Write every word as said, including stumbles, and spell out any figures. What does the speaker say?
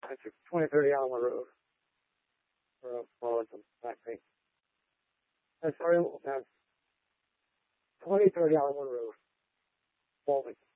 That's twenty thirty Alma Road. Or, well, it's a back thing. That's sorry, that's twenty thirty Alma Road. Walden.